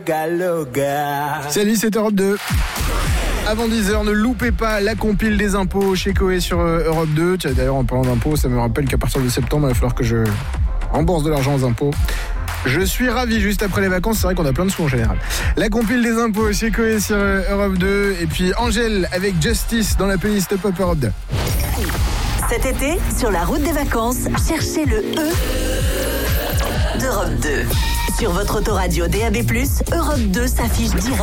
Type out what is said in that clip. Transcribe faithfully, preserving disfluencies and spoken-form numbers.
Salut, c'est Europe deux. Avant dix heures, ne loupez pas la compile des impôts chez Coé sur Europe deux. Tiens, d'ailleurs, en parlant d'impôts, ça me rappelle qu'à partir de septembre, il va falloir que je rembourse de l'argent aux impôts. Je suis ravi, juste après les vacances, c'est vrai qu'on a plein de sous en général. La compile des impôts chez Coé sur Europe deux. Et puis Angèle avec Justice dans la playlist Pop Europe deux. Cet été, sur la route des vacances, cherchez le E d'Europe deux. Sur votre autoradio D A B plus, Europe deux s'affiche direct.